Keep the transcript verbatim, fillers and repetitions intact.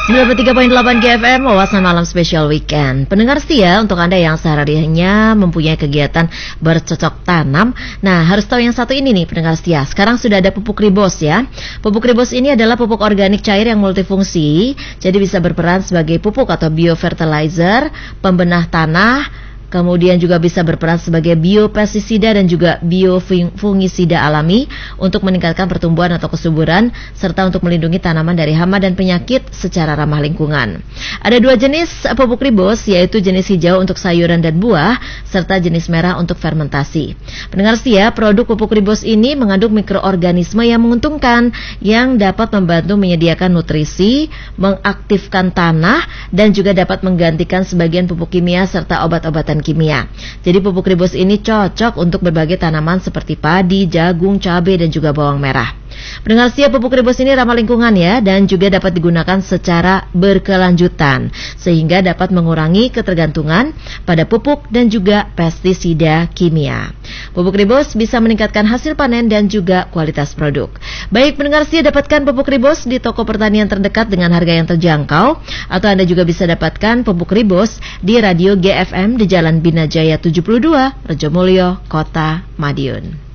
sembilan puluh tiga koma delapan G F M, Wawasan Malam Spesial Weekend. Pendengar setia, untuk Anda yang sehari-harinya mempunyai kegiatan bercocok tanam, nah harus tahu yang satu ini nih pendengar setia. Sekarang sudah ada pupuk Ribos ya. Pupuk Ribos ini adalah pupuk organik cair yang multifungsi, jadi bisa berperan sebagai pupuk atau biofertilizer, pembenah tanah, kemudian juga bisa berperan sebagai biopestisida dan juga biofungisida alami untuk meningkatkan pertumbuhan atau kesuburan serta untuk melindungi tanaman dari hama dan penyakit secara ramah lingkungan. Ada dua jenis pupuk Ribos, yaitu jenis hijau untuk sayuran dan buah serta jenis merah untuk fermentasi. Pendengar setia, produk pupuk Ribos ini mengandung mikroorganisme yang menguntungkan yang dapat membantu menyediakan nutrisi, mengaktifkan tanah dan juga dapat menggantikan sebagian pupuk kimia serta obat-obatan kimia. Jadi pupuk Ribos ini cocok untuk berbagai tanaman seperti padi, jagung, cabai dan juga bawang merah. Pendengar setia, pupuk Ribos ini ramah lingkungan ya, dan juga dapat digunakan secara berkelanjutan sehingga dapat mengurangi ketergantungan pada pupuk dan juga pestisida kimia. Pupuk Ribos bisa meningkatkan hasil panen dan juga kualitas produk. Baik pendengar setia, dapatkan pupuk Ribos di toko pertanian terdekat dengan harga yang terjangkau, atau Anda juga bisa dapatkan pupuk Ribos di Radio G F M di Jalan Bina Jaya tujuh puluh dua, Rejomulyo, Kota Madiun.